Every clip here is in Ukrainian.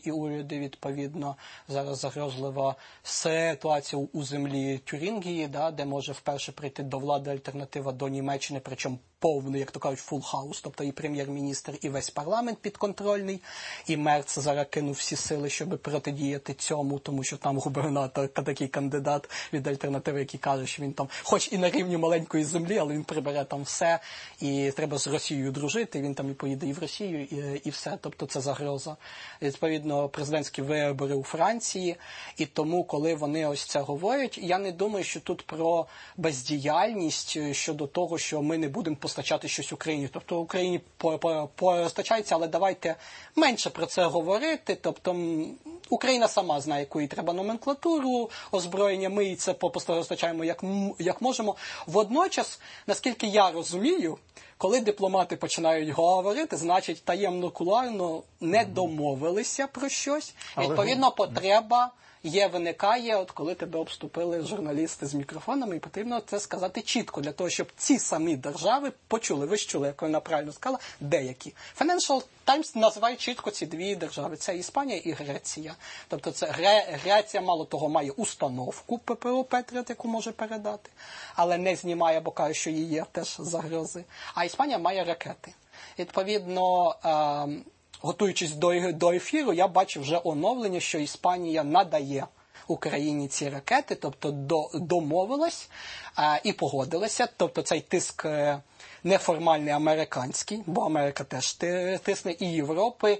і уряди, відповідно, зараз загрозлива ситуація у землі Тюрінгії, де може вперше прийти до влади альтернатива до Німеччини, причому повний, як то кажуть, фул хаус, тобто і прем'єр-міністр, і весь парламент підконтрольний, і Мерц зараз кинув всі сили, щоб протидіяти цьому, тому що там губернатор, такий кандидат від альтернативи, який каже, що він там, хоч і на рівні маленької землі, але він прибере там все, і треба з Росією дружити, він там і поїде і в Росію, і все, тобто це загроза. Відповідно, президентські вибори у Франції, і тому, коли вони ось це говорять, я не думаю, що тут про бездіяльність щодо того, що ми не будемо постачати щось Україні. Тобто Україні постачається, але давайте менше про це говорити. Тобто Україна сама знає, яку їй треба номенклатуру озброєння, ми їй це постачаємо як можемо. Водночас, наскільки я розумію, коли дипломати починають говорити, значить таємно, кулуарно не домовилися про щось. І, відповідно, потреба виникає, от коли тебе обступили журналісти з мікрофонами, і потрібно це сказати чітко, для того, щоб ці самі держави почули. Ви ж чули, як вона правильно сказала, деякі. Financial Times називає чітко ці дві держави. Це Іспанія і Греція. Тобто це Греція, мало того, має установку ППО Петріот, яку може передати, але не знімає, бо каже, що її є теж загрози. А Іспанія має ракети. Відповідно, готуючись до ефіру, я бачив вже оновлення, що Іспанія надає Україні ці ракети, тобто домовилась і погодилася. Тобто цей тиск неформальний американський, бо Америка теж тисне, і Європи,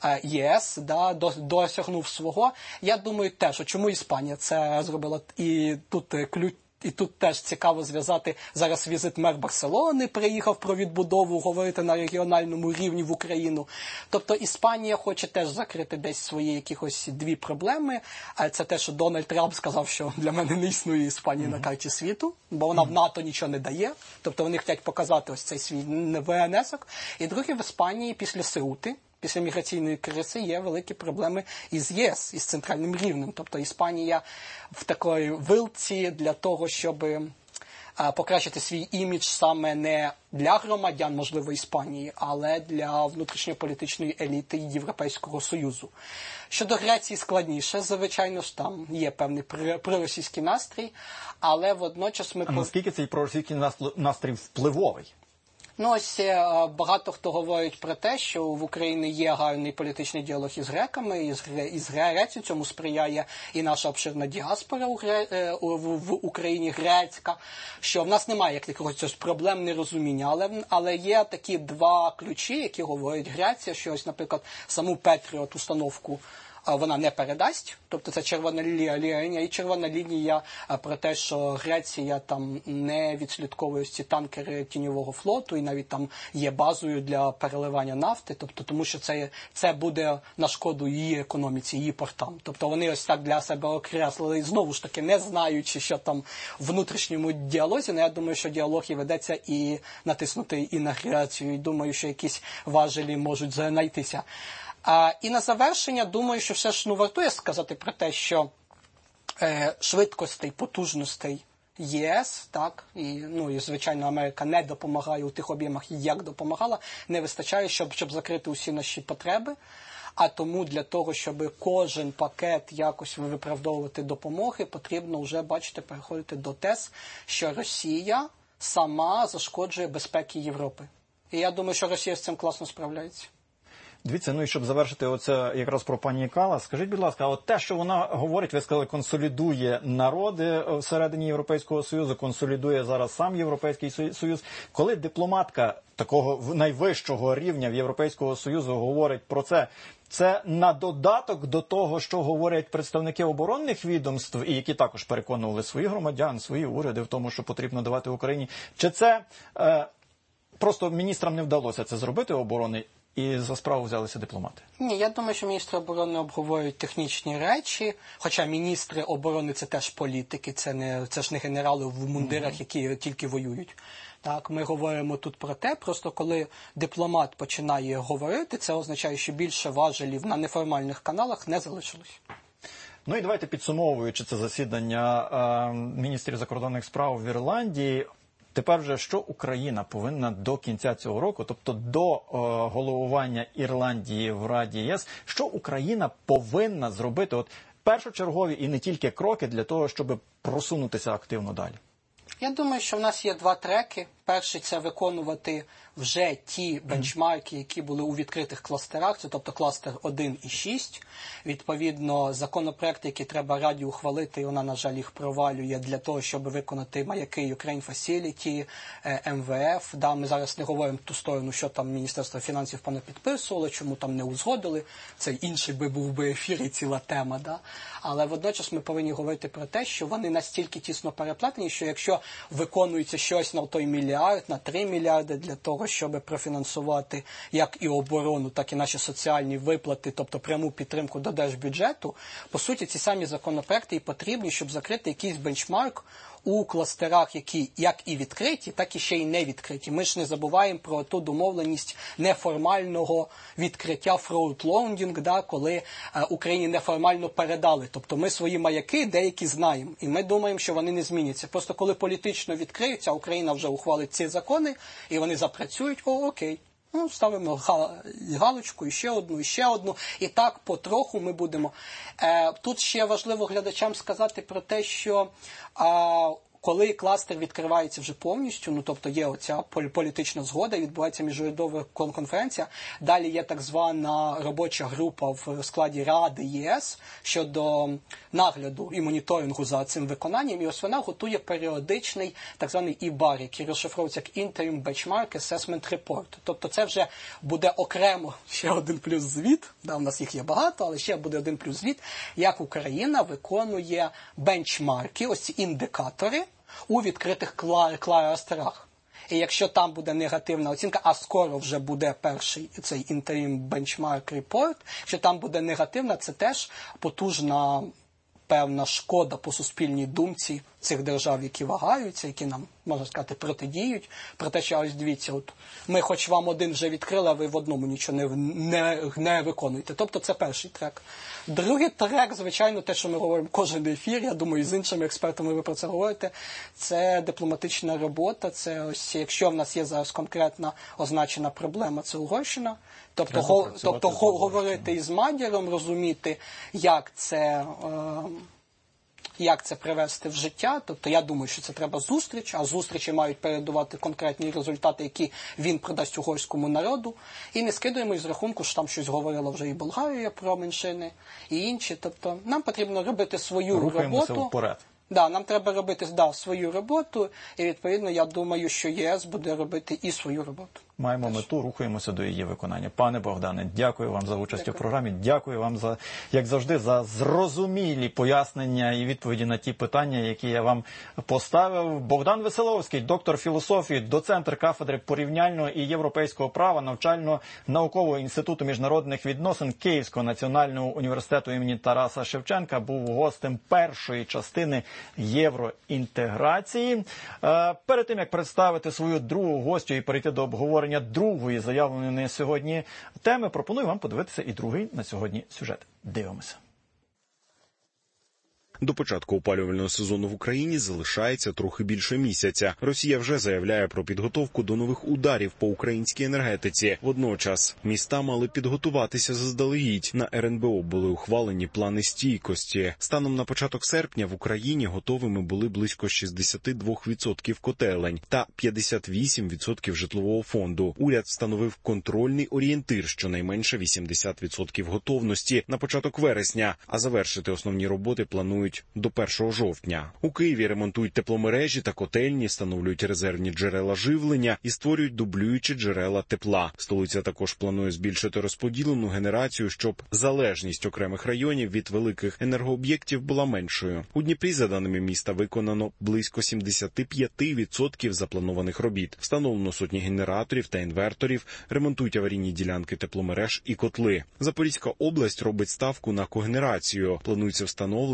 ЄС досягнув свого. Я думаю теж, чому Іспанія це зробила, і тут ключ. І тут теж цікаво зв'язати зараз візит мер Барселони, приїхав про відбудову, говорити на регіональному рівні в Україну. Тобто Іспанія хоче теж закрити десь свої якихось дві проблеми. Це те, що Дональд Трамп сказав, що для мене не існує Іспанія на карті світу, бо вона в НАТО нічого не дає. Тобто вони хочуть показати ось цей свій внесок. І друге, в Іспанії після Сеути, після міграційної кризи є великі проблеми із ЄС, із центральним рівнем. Тобто Іспанія в такої вилці для того, щоб покращити свій імідж саме не для громадян, можливо, Іспанії, але для внутрішньополітичної еліти Європейського Союзу. Щодо Греції складніше, звичайно ж, там є певний проросійський настрій, але водночас ми... А наскільки цей проросійський настрій впливовий? Ну, ось багато хто говорить про те, що в Україні є гарний політичний діалог із греками, із Грецією, цьому сприяє і наша обширна діаспора в Україні грецька, що в нас немає якихось проблем нерозуміння, але є такі два ключі, які говорить Греція, що ось, наприклад, саму Петріот установку вона не передасть, тобто це червона лінія, і червона лінія про те, що Греція там не відслідковує ці танкери тіньового флоту, і навіть там є базою для переливання нафти, тобто тому що це буде на шкоду її економіці, її портам. Тобто вони ось так для себе окреслили, знову ж таки, не знаючи, що там в внутрішньому діалозі, але я думаю, що діалог і ведеться і натиснути і на Грецію, і думаю, що якісь важелі можуть знайтися. І на завершення, думаю, що все ж вартує сказати про те, що швидкостей, потужностей ЄС, так, і звичайно, Америка не допомагає у тих об'ємах, як допомагала, не вистачає, щоб закрити усі наші потреби. А тому для того, щоб кожен пакет якось виправдовувати допомоги, потрібно вже, бачите, переходити до тез, що Росія сама зашкоджує безпеці Європи. І я думаю, що Росія з цим класно справляється. Дивіться, і щоб завершити оце якраз про пані Каллас, скажіть, будь ласка, от те, що вона говорить, ви сказали, консолідує народи всередині Європейського Союзу, консолідує зараз сам Європейський Союз. Коли дипломатка такого найвищого рівня в Європейського Союзу говорить про це на додаток до того, що говорять представники оборонних відомств, і які також переконували своїх громадян, свої уряди в тому, що потрібно давати Україні. Чи це просто міністрам не вдалося це зробити оборони, і за справу взялися дипломати? Ні, я думаю, що міністри оборони обговорюють технічні речі, хоча міністри оборони – це теж політики, це ж не генерали в мундирах, які тільки воюють. Так, ми говоримо тут про те, просто коли дипломат починає говорити, це означає, що більше важелів на неформальних каналах не залишилось. Ну і давайте, підсумовуючи це засідання міністрів закордонних справ в Ірландії, Тепер вже що Україна повинна до кінця цього року, тобто до головування Ірландії в Раді ЄС, що Україна повинна зробити першочергові і не тільки кроки для того, щоб просунутися активно далі? Я думаю, що в нас є два треки. Перший – це виконувати вже ті бенчмарки, які були у відкритих кластерах, це тобто кластер 1 і 6. Відповідно, законопроекти, які треба Раді ухвалити, і вона, на жаль, їх провалює для того, щоб виконати маяки Ukraine Facility, МВФ. Да, ми зараз не говоримо ту сторону, що там Міністерство фінансів понапідписувало, чому там не узгодили. Це інший був би ефір і ціла тема. Да? Але водночас ми повинні говорити про те, що вони настільки тісно переплетені, що якщо виконується щось на той мільярд, на 3 мільярди для того, щоб профінансувати як і оборону, так і наші соціальні виплати, тобто пряму підтримку до держбюджету, по суті, ці самі законопроекти і потрібні, щоб закрити якийсь бенчмарк у кластерах, які як і відкриті, так і ще й не відкриті. Ми ж не забуваємо про ту домовленість неформального відкриття фронтлоудінг, да, коли Україні неформально передали. Тобто ми свої маяки деякі знаємо, і ми думаємо, що вони не зміняться. Просто коли політично відкриються, Україна вже ухвалить ці закони, і вони запрацюють, окей. Ну, ставимо галочку, і ще одну. І так потроху ми будемо. Тут ще важливо глядачам сказати про те, що коли кластер відкривається вже повністю, ну, тобто є оця політична згода, відбувається міжурядова конференція, далі є так звана робоча група в складі Ради ЄС щодо нагляду і моніторингу за цим виконанням, і ось вона готує періодичний так званий ІБАР, який розшифровується як Interim Benchmark Assessment Report. Тобто це вже буде окремо ще один плюс звіт, да, у нас їх є багато, але ще буде один плюс звіт, як Україна виконує бенчмарки, ось ці індикатори, у відкритих кластерах. І якщо там буде негативна оцінка, а скоро вже буде перший цей Interim Benchmark Report, якщо там буде негативна, це теж потужна певна шкода по суспільній думці цих держав, які вагаються, які нам, можна сказати, протидіють. Про те, що ось дивіться, от ми хоч вам один вже відкрили, а ви в одному нічого не виконуєте. Тобто це перший трек. Другий трек, звичайно, те, що ми говоримо кожен ефір, я думаю, з іншими експертами ви про це говорите, це дипломатична робота, це ось, якщо в нас є зараз конкретна означена проблема, це Угорщина, тобто говорити із Мадяром, розуміти, як це привести в життя. Тобто я думаю, що це треба зустріч, а зустрічі мають передавати конкретні результати, які він продасть угорському народу. І не скидуємо із рахунку, що там щось говорила вже і Болгарія про меншини, і інші. Тобто нам потрібно робити свою роботу. Вперед. Да, нам треба робити свою роботу, і відповідно я думаю, що ЄС буде робити і свою роботу. Маємо мету, рухаємося до її виконання. Пане Богдане, дякую вам за участь у програмі. Дякую вам за, як завжди, за зрозумілі пояснення і відповіді на ті питання, які я вам поставив. Богдан Веселовський, доктор філософії, доцент кафедри порівняльного і європейського права Навчально-наукового інституту міжнародних відносин Київського національного університету імені Тараса Шевченка, був гостем першої частини євроінтеграції. Перед тим, як представити свою другу гостю і перейти до обговорення другої заявленої на сьогодні теми, пропоную вам подивитися і другий на сьогодні сюжет. Дивимося. До початку опалювального сезону в Україні залишається трохи більше місяця. Росія вже заявляє про підготовку до нових ударів по українській енергетиці. Водночас міста мали підготуватися заздалегідь. На РНБО були ухвалені плани стійкості. Станом на початок серпня в Україні готовими були близько 62% котелень та 58% житлового фонду. Уряд встановив контрольний орієнтир, щонайменше 80% готовності на початок вересня, а завершити основні роботи планують до 1 жовтня. У Києві ремонтують тепломережі та котельні, встановлюють резервні джерела живлення і створюють дублюючі джерела тепла. Столиця також планує збільшити розподілену генерацію, щоб залежність окремих районів від великих енергооб'єктів була меншою. У Дніпрі, за даними міста, виконано близько 75% запланованих робіт. Встановлено сотні генераторів та інверторів, ремонтують аварійні ділянки тепломереж і котли. Запорізька область робить ставку на когенерацію. Планується встановлення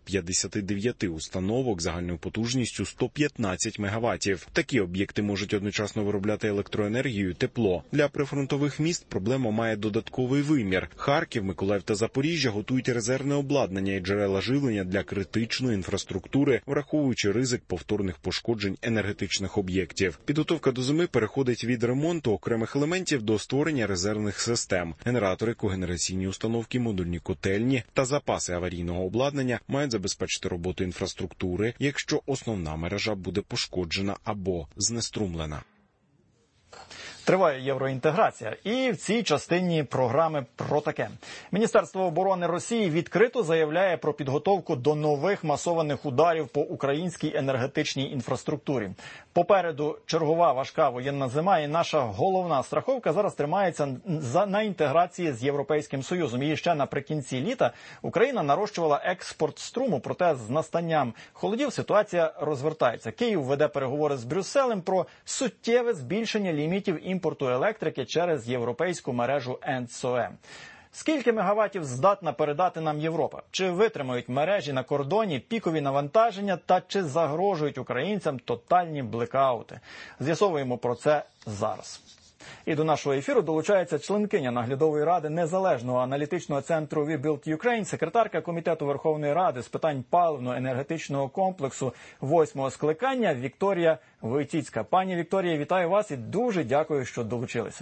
59 установок загальною потужністю 115 мегаваттів. Такі об'єкти можуть одночасно виробляти електроенергію і тепло. Для прифронтових міст проблема має додатковий вимір. Харків, Миколаїв та Запоріжжя готують резервне обладнання і джерела живлення для критичної інфраструктури, враховуючи ризик повторних пошкоджень енергетичних об'єктів. Підготовка до зими переходить від ремонту окремих елементів до створення резервних систем. Генератори, когенераційні установки, модульні котельні та запаси аварійного обладнання мають забезпечити роботу інфраструктури, якщо основна мережа буде пошкоджена або знеструмлена. Триває євроінтеграція. І в цій частині програми про таке. Міністерство оборони Росії відкрито заявляє про підготовку до нових масованих ударів по українській енергетичній інфраструктурі. Попереду чергова важка воєнна зима, і наша головна страховка зараз тримається на інтеграції з Європейським Союзом. І ще наприкінці літа Україна нарощувала експорт струму, проте з настанням холодів ситуація розвертається. Київ веде переговори з Брюсселем про суттєве збільшення лімітів імпорту електрики через європейську мережу ЕНТСОЕ. Скільки мегаваттів здатна передати нам Європа? Чи витримають мережі на кордоні пікові навантаження та чи загрожують українцям тотальні блекаути? З'ясовуємо про це зараз. І до нашого ефіру долучається членкиня наглядової ради Незалежного аналітичного центру We Build Ukraine, секретарка Комітету Верховної Ради з питань паливно-енергетичного комплексу 8-го скликання Вікторія Войціцька. Пані Вікторія, вітаю вас і дуже дякую, що долучилися.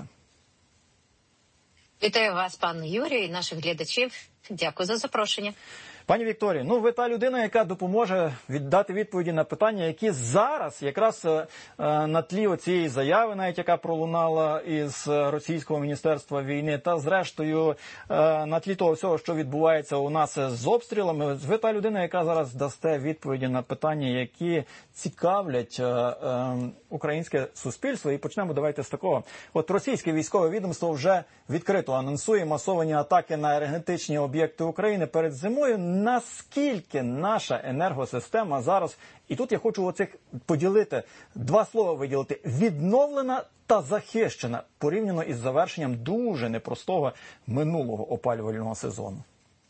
Вітаю вас, пане Юрій, і наших глядачів. Дякую за запрошення. Пані Вікторію, ви та людина, яка допоможе дати відповіді на питання, які зараз якраз на тлі оцієї заяви, навіть яка пролунала із Російського міністерства війни, та зрештою на тлі того всього, що відбувається у нас з обстрілами, ви та людина, яка зараз дасте відповіді на питання, які цікавлять українське суспільство. І почнемо давайте з такого. От російське військове відомство вже відкрито анонсує масовані атаки на енергетичні об'єкти України перед зимою. Наскільки наша енергосистема зараз, і тут я хочу поділити, два слова виділити, відновлена та захищена, порівняно із завершенням дуже непростого минулого опалювального сезону?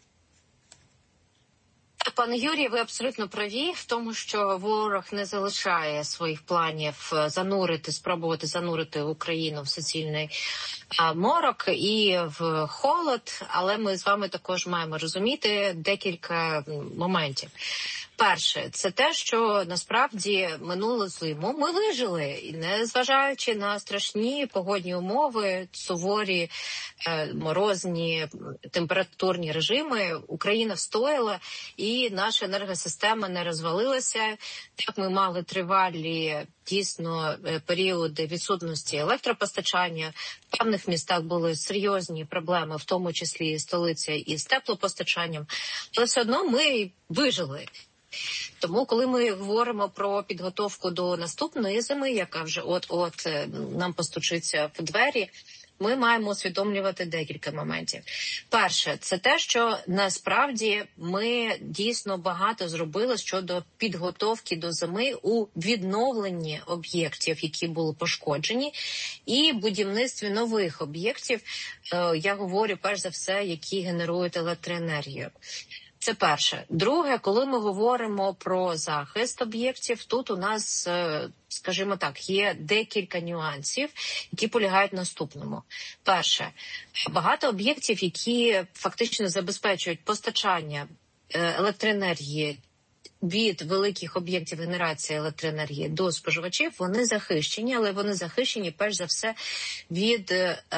Пане Юрій, ви абсолютно праві в тому, що ворог не залишає своїх планів спробувати занурити Україну в суцільний морок і в холод, але ми з вами також маємо розуміти декілька моментів. Перше, це те, що насправді минулу зиму ми вижили, і незважаючи на страшні погодні умови, суворі, морозні, температурні режими, Україна встояла і наша енергосистема не розвалилася. Так, ми мали тривалі дійсно періоди відсутності електропостачання. В певних містах були серйозні проблеми, в тому числі і столиця, із теплопостачанням. Але все одно ми вижили. Тому, коли ми говоримо про підготовку до наступної зими, яка вже от-от нам постучиться в двері, ми маємо усвідомлювати декілька моментів. Перше, це те, що насправді ми дійсно багато зробили щодо підготовки до зими у відновленні об'єктів, які були пошкоджені, і будівництві нових об'єктів, я говорю перш за все, які генерують електроенергію. Це перше. Друге, коли ми говоримо про захист об'єктів, тут у нас, скажімо так, є декілька нюансів, які полягають в наступному. Перше, багато об'єктів, які фактично забезпечують постачання електроенергії від великих об'єктів генерації електроенергії до споживачів, вони захищені, але вони захищені перш за все від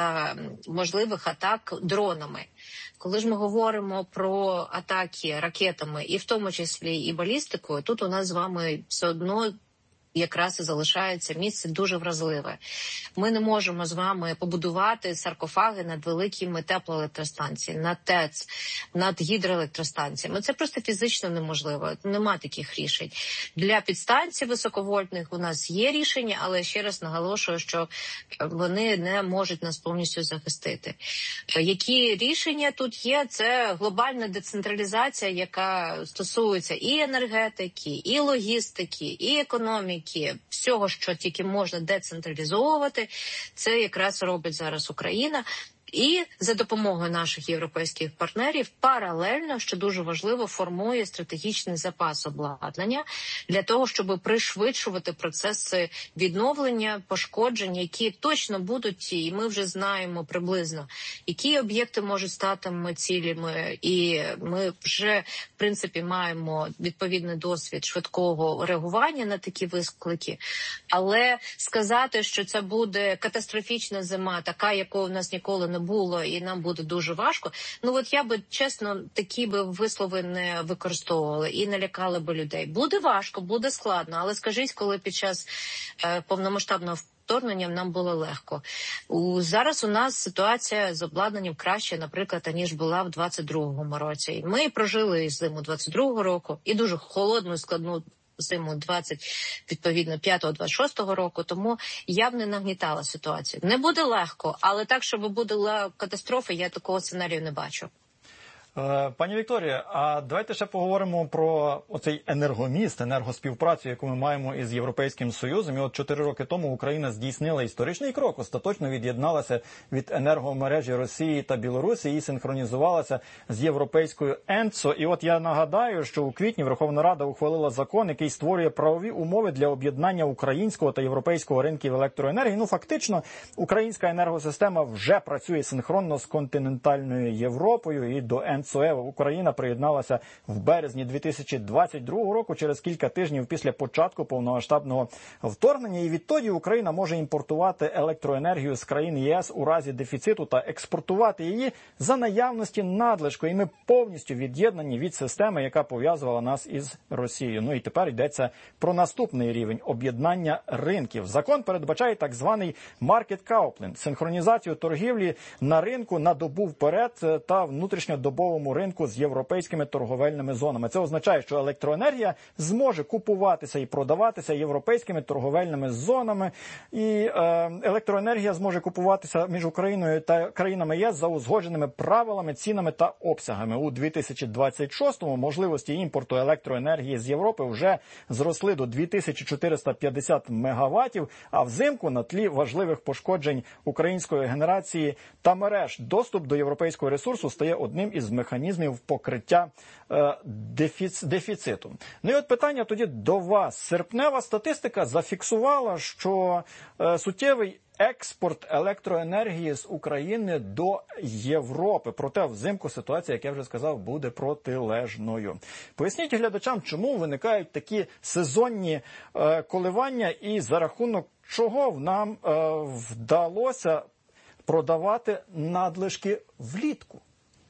можливих атак дронами. Коли ж ми говоримо про атаки ракетами, і в тому числі і балістикою, тут у нас з вами все одно якраз і залишається місце дуже вразливе. Ми не можемо з вами побудувати саркофаги над великими теплоелектростанціями, над ТЕЦ, над гідроелектростанціями. Це просто фізично неможливо. Нема таких рішень. Для підстанцій високовольтних у нас є рішення, але ще раз наголошую, що вони не можуть нас повністю захистити. Які рішення тут є? Це глобальна децентралізація, яка стосується і енергетики, і логістики, і економіки, всього, що тільки можна децентралізовувати, це якраз робить зараз Україна. І за допомогою наших європейських партнерів паралельно, що дуже важливо, формує стратегічний запас обладнання для того, щоб пришвидшувати процеси відновлення, пошкоджень, які точно будуть, і ми вже знаємо приблизно, які об'єкти можуть стати цілями, і ми вже, в принципі, маємо відповідний досвід швидкого реагування на такі виклики. Але сказати, що це буде катастрофічна зима, така, якої в нас ніколи не було, і нам буде дуже важко. Я би, чесно, такі би вислови не використовували і не лякали би людей. Буде важко, буде складно, але скажіть, коли під час повномасштабного вторгненням нам було легко. Зараз у нас ситуація з обладнанням краще, наприклад, ніж була в 22-му році. Ми прожили зиму 22-го року і дуже холодну, складну зиму 25-26 року, тому я б не нагнітала ситуацію. Не буде легко, але так, щоб буде катастрофа, я такого сценарію не бачу. Пані Вікторія, а давайте ще поговоримо про оцей енергоміст, енергоспівпрацю, яку ми маємо із Європейським Союзом. І от 4 роки тому Україна здійснила історичний крок, остаточно від'єдналася від енергомережі Росії та Білорусі і синхронізувалася з європейською ЕНЦО. І от я нагадаю, що у квітні Верховна Рада ухвалила закон, який створює правові умови для об'єднання українського та європейського ринків електроенергії. Фактично, українська енергосистема вже працює синхронно з континентальною Європою, і до ЕНЦО Україна приєдналася в березні 2022 року, через кілька тижнів після початку повномасштабного вторгнення. І відтоді Україна може імпортувати електроенергію з країн ЄС у разі дефіциту та експортувати її за наявності надлишку. І ми повністю від'єднані від системи, яка пов'язувала нас із Росією. І тепер йдеться про наступний рівень – об'єднання ринків. Закон передбачає так званий market coupling – синхронізацію торгівлі на ринку на добу вперед та внутрішньодобовому ринку з європейськими торговельними зонами. Це означає, що електроенергія зможе купуватися і продаватися європейськими торговельними зонами, і електроенергія зможе купуватися між Україною та країнами ЄС за узгодженими правилами, цінами та обсягами. У 2026-му можливості імпорту електроенергії з Європи вже зросли до 2450 мегаваттів, а взимку на тлі важливих пошкоджень української генерації та мереж доступ до європейського ресурсу стає одним із механізмів покриття дефіциту. І от питання тоді до вас. Серпнева статистика зафіксувала, що суттєвий експорт електроенергії з України до Європи. Проте взимку ситуація, як я вже сказав, буде протилежною. Поясніть глядачам, чому виникають такі сезонні коливання і за рахунок чого нам вдалося продавати надлишки влітку?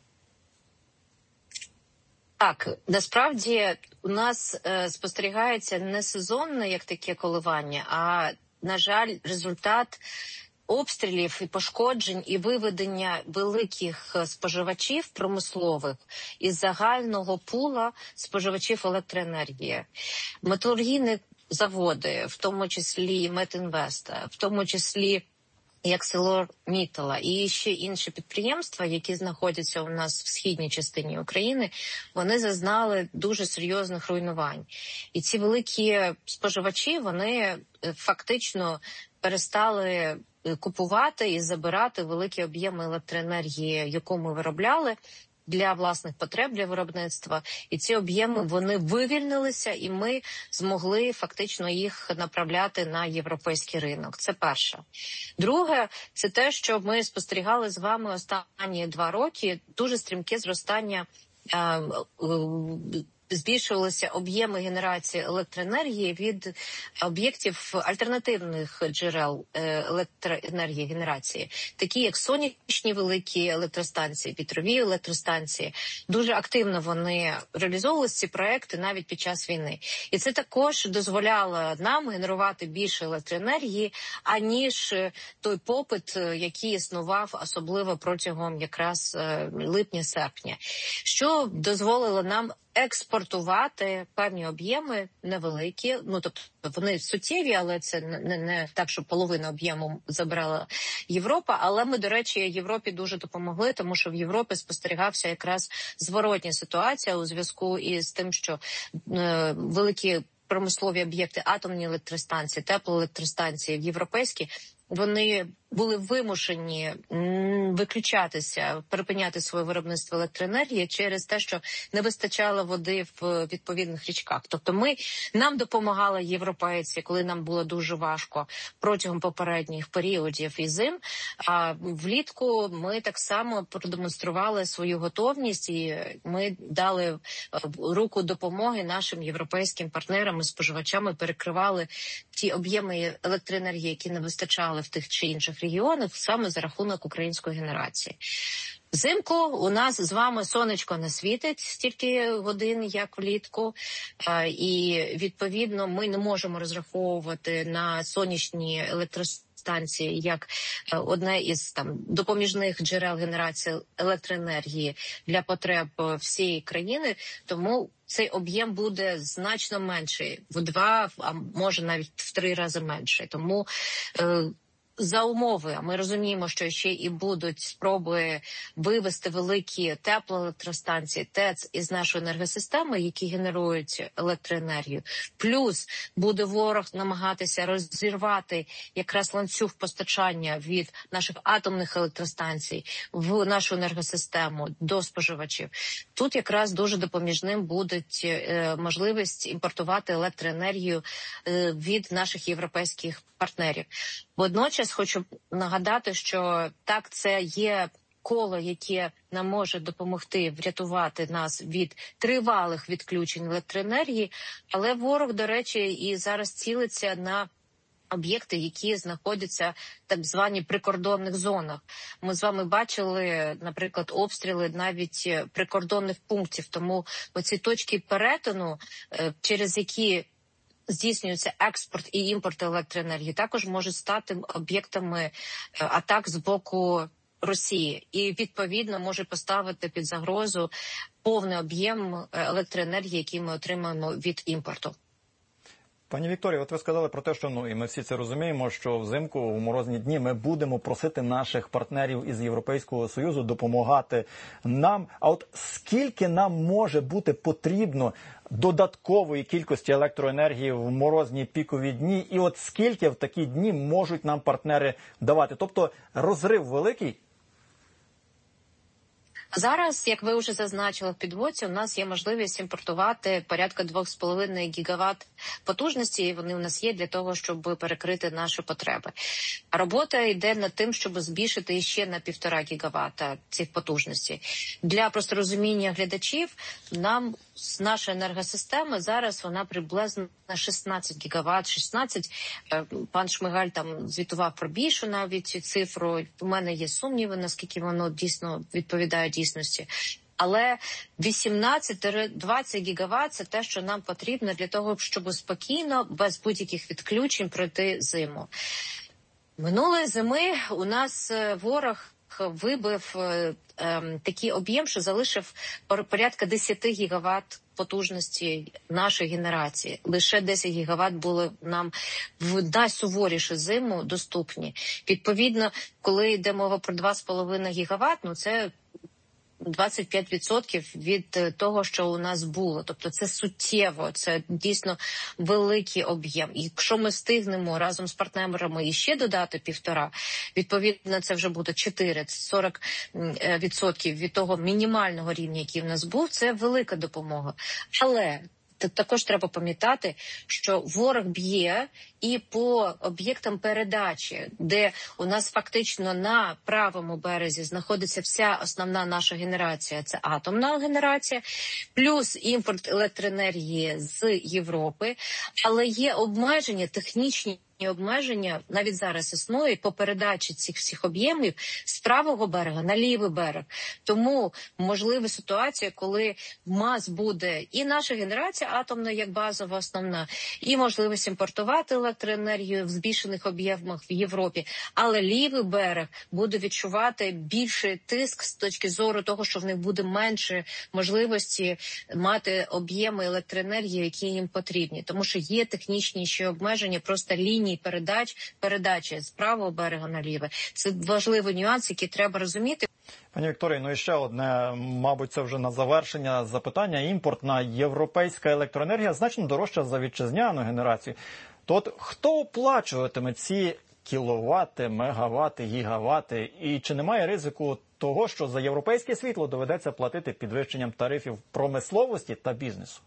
Так, насправді у нас спостерігається не сезонне, як таке коливання, а, на жаль, результат обстрілів і пошкоджень і виведення великих споживачів промислових із загального пула споживачів електроенергії. Металургійні заводи, в тому числі Метінвеста, в тому числі як ArcelorMittal і ще інші підприємства, які знаходяться у нас в східній частині України, вони зазнали дуже серйозних руйнувань. І ці великі споживачі, вони фактично перестали купувати і забирати великі об'єми електроенергії, яку ми виробляли для власних потреб, для виробництва. І ці об'єми, вони вивільнилися, і ми змогли фактично їх направляти на європейський ринок. Це перше. Друге, це те, що ми спостерігали з вами останні 2 роки, дуже стрімке зростання збільшувалися об'єми генерації електроенергії від об'єктів альтернативних джерел електроенергії генерації, такі як сонячні великі електростанції, вітрові електростанції. Дуже активно вони реалізовувалися, ці проекти, навіть під час війни. І це також дозволяло нам генерувати більше електроенергії, аніж той попит, який існував особливо протягом якраз липня-серпня, що дозволило нам експортувати певні об'єми невеликі, тобто вони суттєві, але це не так, що половину об'єму забрала Європа, але ми, до речі, Європі дуже допомогли, тому що в Європі спостерігався якраз зворотня ситуація у зв'язку із тим, що великі промислові об'єкти, атомні електростанції, теплоелектростанції європейські, вони були вимушені виключатися, припиняти своє виробництво електроенергії через те, що не вистачало води в відповідних річках. Тобто нам допомагали європейці, коли нам було дуже важко протягом попередніх періодів і зим. А влітку ми так само продемонстрували свою готовність і ми дали руку допомоги нашим європейським партнерам і споживачам, і перекривали ті об'єми електроенергії, які не вистачали в тих чи інших регіонах, саме за рахунок української генерації. Взимку у нас з вами сонечко не світить стільки годин, як влітку, і, відповідно, ми не можемо розраховувати на сонячні електростанції як одне із допоміжних джерел генерації електроенергії для потреб всієї країни, тому цей об'єм буде значно менший, в 2, а може навіть в 3 рази менший. Тому за умови, а ми розуміємо, що ще і будуть спроби вивести великі теплоелектростанції, ТЕЦ із нашої енергосистеми, які генерують електроенергію. Плюс буде ворог намагатися розірвати якраз ланцюг постачання від наших атомних електростанцій в нашу енергосистему до споживачів. Тут якраз дуже допоміжним буде можливість імпортувати електроенергію від наших європейських партнерів. Водночас хочу нагадати, що так, це є коло, яке нам може допомогти врятувати нас від тривалих відключень електроенергії, але ворог, до речі, і зараз цілиться на об'єкти, які знаходяться в так званих прикордонних зонах. Ми з вами бачили, наприклад, обстріли навіть прикордонних пунктів, тому оці точки перетину, через які здійснюється експорт і імпорт електроенергії, також можуть стати об'єктами атак з боку Росії. І, відповідно, може поставити під загрозу повний об'єм електроенергії, який ми отримаємо від імпорту. Пані Вікторія, от ви сказали про те, що, і ми всі це розуміємо, що взимку, у морозні дні, ми будемо просити наших партнерів із Європейського Союзу допомагати нам. А от скільки нам може бути потрібно додаткової кількості електроенергії в морозні пікові дні, і от скільки в такі дні можуть нам партнери давати? Тобто розрив великий? Зараз, як ви вже зазначили в підводці, у нас є можливість імпортувати порядка 2,5 гігават потужності, і вони у нас є для того, щоб перекрити наші потреби. Робота йде над тим, щоб збільшити ще на 1,5 гігавата цих потужностей. Для просто розуміння глядачів, нам з нашої енергосистеми зараз вона приблизно на 16 гігават, 16. Пан Шмигаль там звітував про більшу навіть цифру. У мене є сумніви, наскільки воно дійсно відповідає дійсності. Але 18-20 гігават – це те, що нам потрібно для того, щоб спокійно, без будь-яких відключень пройти зиму. Минулої зими у нас ворог вибив такий об'єм, що залишив порядка 10 гігават потужності нашої генерації. Лише 10 гігават були нам в найсуворішу зиму доступні. Відповідно, коли йде мова про 2,5 гігават, це 25% від того, що у нас було. Тобто це суттєво, це дійсно великий об'єм. І якщо ми встигнемо разом з партнерами іще додати 1,5, відповідно це вже буде 4, це 40% від того мінімального рівня, який в нас був, це велика допомога. Але також треба пам'ятати, що ворог б'є і по об'єктам передачі, де у нас фактично на правому березі знаходиться вся основна наша генерація, це атомна генерація, плюс імпорт електроенергії з Європи, але є обмеження, технічні обмеження навіть зараз існують по передачі цих всіх об'ємів з правого берега на лівий берег. Тому можлива ситуація, коли в нас буде і наша генерація атомна як базова основна, і можливість імпортувати електроенергію в збільшених об'ємах в Європі, але лівий берег буде відчувати більший тиск з точки зору того, що в них буде менше можливості мати об'єми електроенергії, які їм потрібні. Тому що є технічні ще обмеження просто лінії передачі з правого берега на ліве. Це важливий нюанс, який треба розуміти. Пані Вікторія, і ще одне, мабуть, це вже на завершення запитання. Імпортна європейська електроенергія значно дорожча за вітчизняну генерацію. То от хто оплачуватиме ці кіловати, мегавати, гігавати? І чи немає ризику того, що за європейське світло доведеться платити підвищенням тарифів промисловості та бізнесу?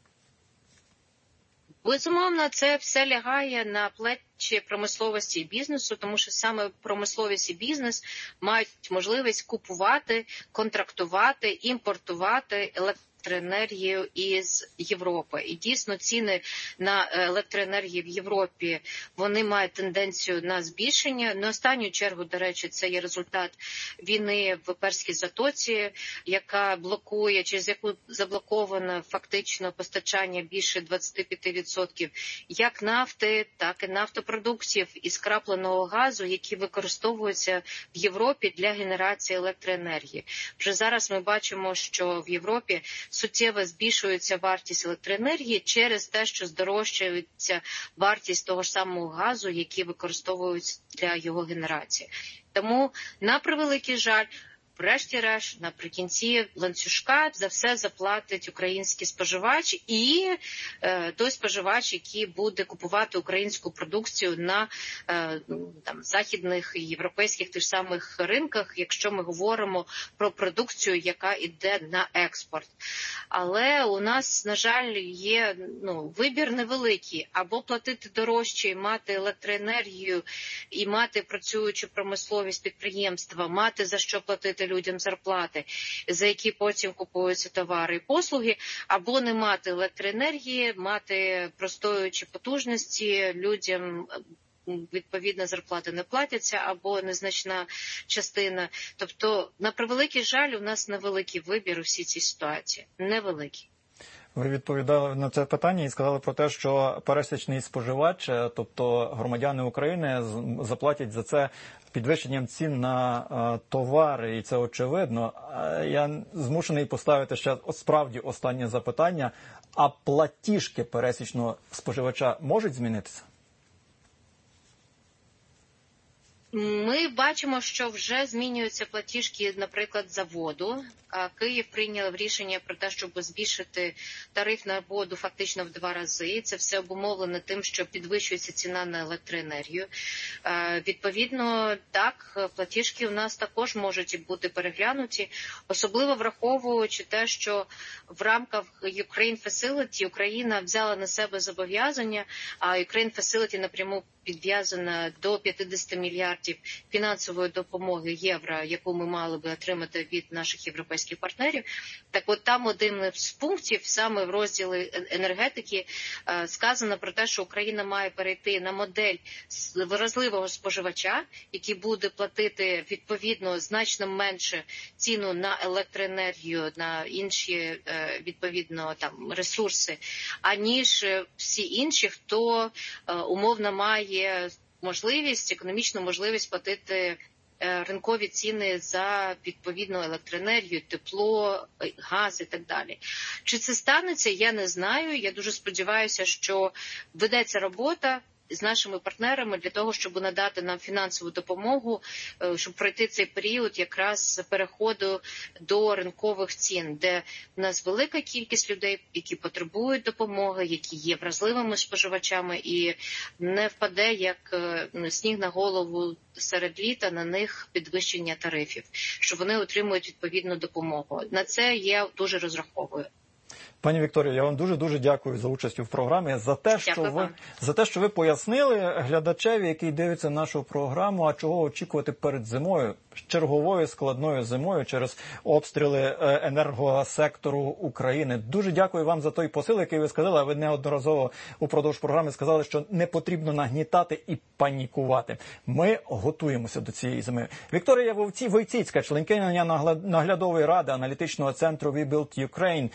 Безумовно, це все лягає на плечі промисловості і бізнесу, тому що саме промисловість і бізнес мають можливість купувати, контрактувати, імпортувати електроенергію із Європи. І дійсно ціни на електроенергію в Європі, вони мають тенденцію на збільшення. На останню чергу, до речі, це є результат війни в Перській затоці, яка блокує, через яку заблоковано фактично постачання більше 25% як нафти, так і нафтопродуктів і скрапленого газу, які використовуються в Європі для генерації електроенергії. Вже зараз ми бачимо, що в Європі суттєво збільшується вартість електроенергії через те, що здорожчується вартість того ж самого газу, який використовують для його генерації. Тому, на превеликий жаль, врешті-решт, наприкінці ланцюжка за все заплатить український споживач і той споживач, який буде купувати українську продукцію на західних і європейських тих самих ринках, якщо ми говоримо про продукцію, яка йде на експорт. Але у нас, на жаль, є вибір невеликий. Або платити дорожче і мати електроенергію, і мати працюючу промисловість підприємства, мати за що платити людям зарплати, за які потім купуються товари і послуги, або не мати електроенергії, мати простоюючі потужності, людям відповідно зарплати не платяться, або незначна частина. Тобто, на превеликий жаль, у нас невеликий вибір у всій цій ситуації. Невеликий. Ви відповідали на це питання і сказали про те, що пересічний споживач, тобто громадяни України, заплатять за це підвищенням цін на товари, і це очевидно. Я змушений поставити ще справді останнє запитання. А платіжки пересічного споживача можуть змінитися? Ми бачимо, що вже змінюються платіжки, наприклад, за воду. Київ прийняв рішення про те, щоб збільшити тариф на воду фактично в 2 рази. Це все обумовлено тим, що підвищується ціна на електроенергію. Відповідно, так, платіжки у нас також можуть бути переглянуті, особливо враховуючи те, що в рамках Ukraine Facility Україна взяла на себе зобов'язання, а Ukraine Facility напряму підв'язана до 50 мільярдів фінансової допомоги євро, яку ми мали би отримати від наших європейських партнерів. Так от там один з пунктів, саме в розділі енергетики, сказано про те, що Україна має перейти на модель вразливого споживача, який буде платити відповідно значно менше ціну на електроенергію, на інші відповідно там ресурси, аніж всі інші, хто умовно має можливість, економічну можливість платити ринкові ціни за відповідну електроенергію, тепло, газ і так далі. Чи це станеться, я не знаю. Я дуже сподіваюся, що ведеться робота з нашими партнерами для того, щоб надати нам фінансову допомогу, щоб пройти цей період якраз переходу до ринкових цін, де в нас велика кількість людей, які потребують допомоги, які є вразливими споживачами, і не впаде як сніг на голову серед літа на них підвищення тарифів, що вони отримують відповідну допомогу. На це я дуже розраховую. Пані Вікторія, я вам дуже-дуже дякую за участь в програмі, за те, що ви пояснили глядачеві, який дивиться нашу програму, а чого очікувати перед зимою, черговою складною зимою через обстріли енергосектору України. Дуже дякую вам за той посил, який ви сказали, а ви неодноразово упродовж програми сказали, що не потрібно нагнітати і панікувати. Ми готуємося до цієї зими. Вікторія Войціцька, членкиня наглядової ради аналітичного центру We Build Ukraine,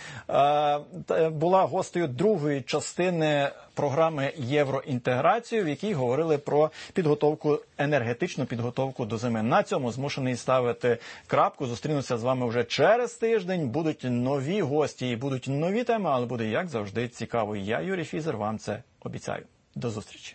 була гостею другої частини програми «Євроінтеграцію», в якій говорили про енергетичну підготовку до зими. На цьому змушений ставити крапку. Зустрінуся з вами вже через тиждень. Будуть нові гості і будуть нові теми, але буде, як завжди, цікаво. Я, Юрій Фізер, вам це обіцяю. До зустрічі.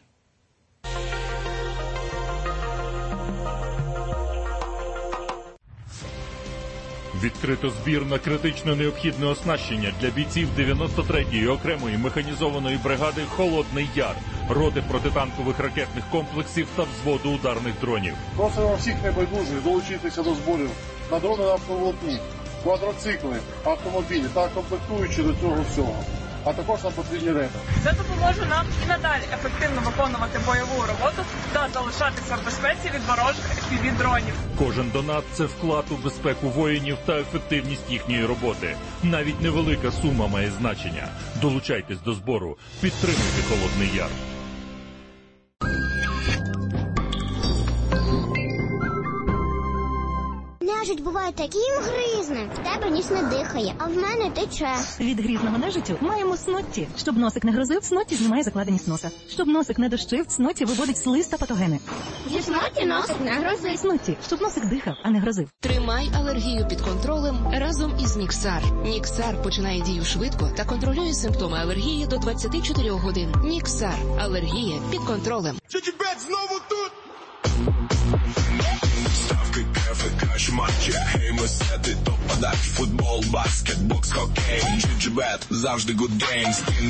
Відкрито збір на критично необхідне оснащення для бійців 93-ї окремої механізованої бригади «Холодний Яр», роти протитанкових ракетних комплексів та взводу ударних дронів. Просимо всіх небайдужих долучитися до зборів на дрони автоволокні, квадроцикли, автомобілі та комплектуючі до цього всього. А також нам потрібні репи. Це допоможе нам і надалі ефективно виконувати бойову роботу та залишатися в безпеці від ворожих FPV-дронів. Кожен донат – це вклад у безпеку воїнів та ефективність їхньої роботи. Навіть невелика сума має значення. Долучайтесь до збору. Підтримуйте «Холодний Яр». Нежить буває таким гризним, в тебе ніс не дихає, а в мене тече. Від грізного нежиттю маємо снотті. Щоб носик не грозив, снотті знімає закладеність носа. Щоб носик не дощив, снотті виводить слиз та патогени. Зі снотті носик не грозить. Снотті, щоб носик дихав, а не грозив. Тримай алергію під контролем разом із Ніксар. Ніксар починає дію швидко та контролює симптоми алергії до 24 годин. Ніксар. Алергія під контролем. Чичибет знову тут! Кращі матчі, геймосети, топ-подачі, футбол, баскет, бокс, хокей. Чичибет, завжди good games.